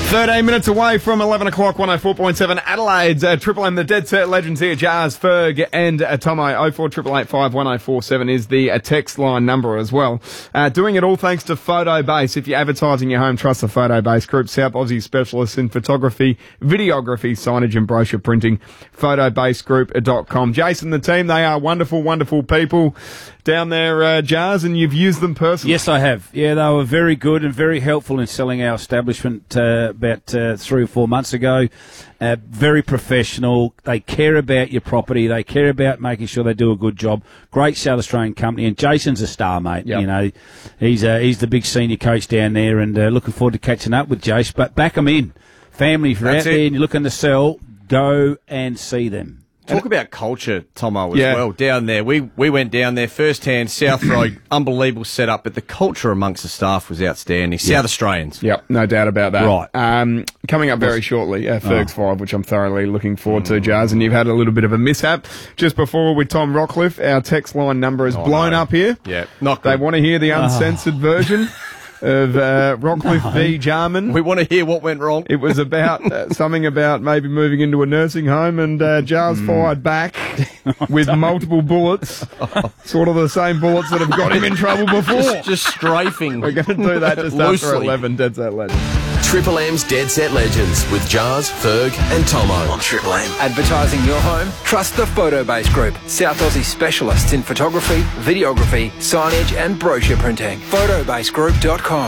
13 minutes away from 11 o'clock, 104.7 Adelaide's Triple M, the Dead Set Legends here, Jars, Ferg and Tomo. 0488851047 is the text line number as well. Doing it all thanks to Photobase. If you're advertising your home, trust the Photobase Group, South Aussie specialists in photography, videography, signage and brochure printing. Photobasegroup.com. Jason, the team, they are wonderful, wonderful people down there, Jars, and you've used them personally. Yes, I have. Yeah, they were very good and very helpful in selling our establishment about 3 or 4 months ago. Very professional. They care about your property. They care about making sure they do a good job. Great South Australian company. And Jason's a star, mate. Yep. You know, he's the big senior coach down there, and looking forward to catching up with Jace. But back them in. Family, if you're out there and you're looking to sell, go and see them. Talk about culture, Tomo, as well, down there. We went down there firsthand, South Road, unbelievable setup, but the culture amongst the staff was outstanding. South Australians. Yep, no doubt about that. Right. Coming up very shortly, Ferg's 5, which I'm thoroughly looking forward to, Jars, and you've had a little bit of a mishap just before with Tom Rockcliffe. Our text line number is blown up here. Yeah, not good. They want to hear the uncensored version of Rockcliffe v. Jarman. We want to hear what went wrong. It was about something about maybe moving into a nursing home, and Jars fired back with multiple bullets, sort of the same bullets that have got him in trouble before. Just strafing. We're going to do that just loosely. After 11. Dead Set Legends. Triple M's Dead Set Legends with Jars, Ferg and Tomo on Triple M. Advertising your home? Trust the Photobase Group, South Aussie specialists in photography, videography, signage and brochure printing. Photobasegroup.com.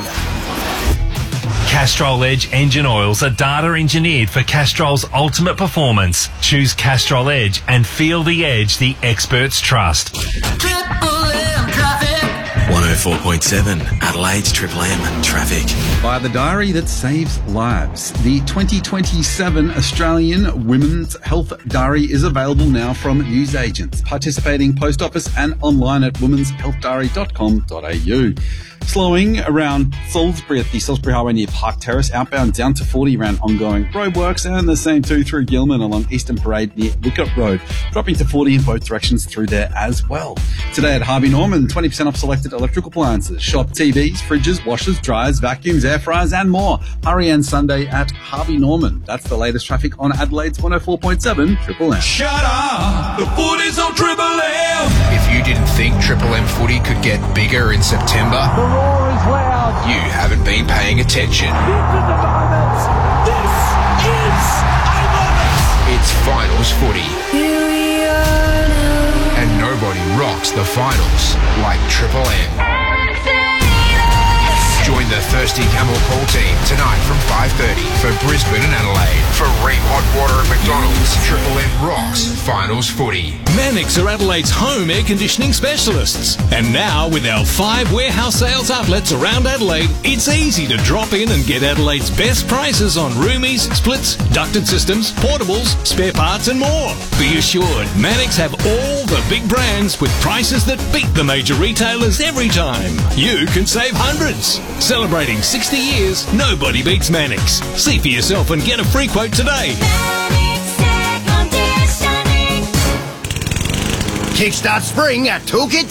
Castrol Edge engine oils are data engineered for Castrol's ultimate performance. Choose Castrol Edge and feel the edge the experts trust. Triple M Traffic. 104.7 Adelaide's Triple M Traffic. By the diary that saves lives. The 2027 Australian Women's Health Diary is available now from newsagents, participating post office and online at womenshealthdiary.com.au. Slowing around Salisbury at the Salisbury Highway near Park Terrace, outbound down to 40 around ongoing roadworks, and the same too through Gilman along Eastern Parade near Wicket Road, dropping to 40 in both directions through there as well. Today at Harvey Norman, 20% off selected electrical appliances, shop TVs, fridges, washers, dryers, vacuums, air fryers and more. Hurry and Sunday at Harvey Norman. That's the latest traffic on Adelaide's 104.7 Triple M. Shut up! The footy's on Triple M! If you didn't think Triple M footy could get bigger in September, The roar is loud! you haven't been paying attention. This is a moment! This is a moment! It's finals footy. And nobody rocks the finals like Triple M. Join the Thirsty Camel Call team tonight from 5:30 for Brisbane and Adelaide. For Ream Hot Water and McDonald's, Triple M rocks finals footy. Mannix are Adelaide's home air conditioning specialists. And now, with our 5 warehouse sales outlets around Adelaide, it's easy to drop in and get Adelaide's best prices on roomies, splits, ducted systems, portables, spare parts and more. Be assured, Mannix have all the big brands with prices that beat the major retailers every time. You can save hundreds. Celebrating 60 years, nobody beats Mannix. See for yourself and get a free quote today. Kickstart spring at Toolkit